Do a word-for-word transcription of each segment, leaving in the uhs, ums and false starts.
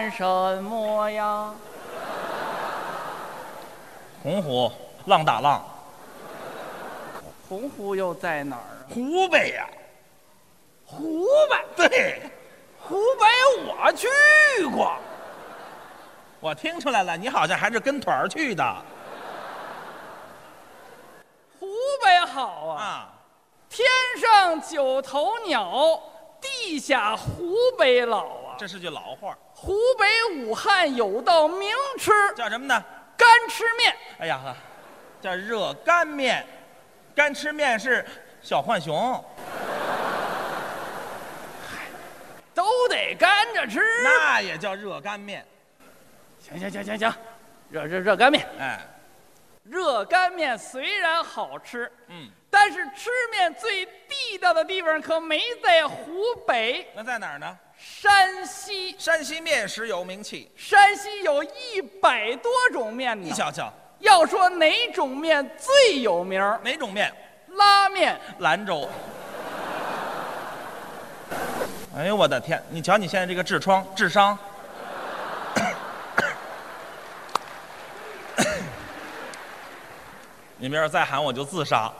什么呀？ 洪湖浪打浪， 洪湖又在哪儿啊？ 湖北呀、 湖北， 对， 湖北我去过。 我听出来了，你好像还是跟团儿去的湖北好啊， 啊。 天上九头鸟，地下湖北佬啊。 这是句老话， 湖北武汉有道名吃， 叫什么呢？ 干吃面。 哎呀呵，叫热干面。干吃面是小浣熊， 都得干着吃。 那也叫热干面。 行行行行行，热热热干面。 哎， 热干面虽然好吃， 嗯， 但是吃面最地道的地方可没在湖北， 那在哪儿呢？ 山西。 山西面食有名气， 山西有一百多种面呢。 你瞧瞧， 要说哪种面最有名儿？ 哪种面？ 拉面。 兰州。哎呦我的天！你瞧你现在这个痔疮、智商，你们要是再喊我就自杀。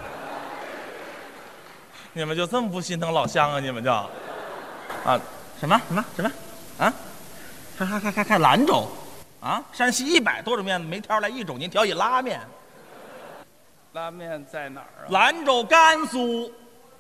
你们就这么不心疼老乡啊？你们就啊？什么什么什么啊？还还还还还兰州啊？山西一百多种面，没挑来一种，您挑一拉面。 拉面在哪儿啊？ 兰州、甘肃。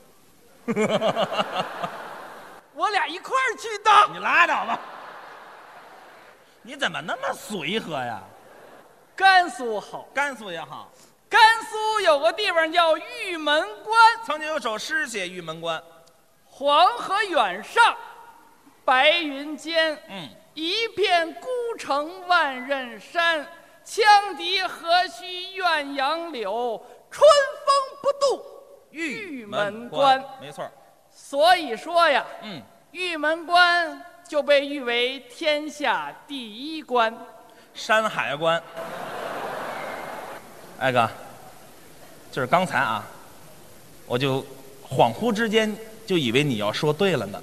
我俩一块儿去的。 你拉倒吧！你怎么那么随和呀？ 甘肃好， 甘肃也好， 甘肃有个地方叫玉门关。 曾经有首诗写玉门关。 黄河远上，白云间， 嗯， 一片孤城万仞山。羌笛何须怨杨柳，春风不度玉门关。 没错。 所以说呀， 嗯， 玉门关就被誉为天下第一关。 山海关。哎哥，就是刚才啊，我就恍惚之间就以为你要说对了呢。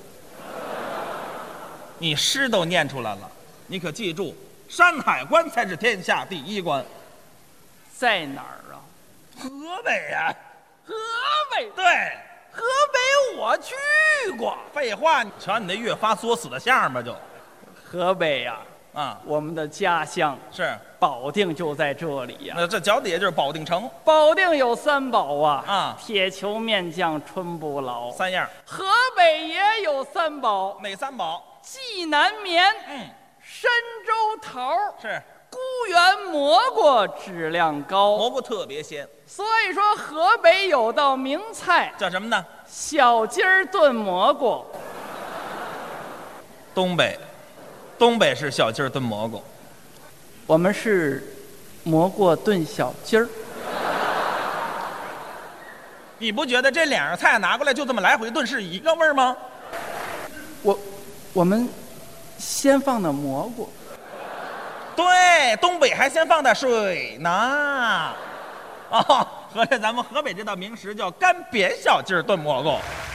你诗都念出来了，你可记住，山海关才是天下第一关。 在哪儿啊？ 河北呀、 河北。 对， 河北我去过。 废话，你瞧你那越发作死的相吧就。 河北呀、 啊， 我们的家乡是， 保定就在这里呀、 那这脚底下就是保定城。 保定有三宝啊， 啊铁球面酱春不老。 三样。 河北也有三宝， 哪三宝？ 济南棉， 嗯， 深州桃， 是沽源蘑菇质量高。 蘑菇特别鲜。 所以说河北有道名菜叫什么呢？ 小鸡儿炖蘑菇。 东北，东北是小鸡儿炖蘑菇。 我们是蘑菇炖小鸡儿。 你不觉得这两样菜拿过来就这么来回炖是一个味儿吗？ 我我们先放的蘑菇。 对，东北还先放点水呢。哦，合着咱们河北这道名食叫干煸小鸡儿炖蘑菇。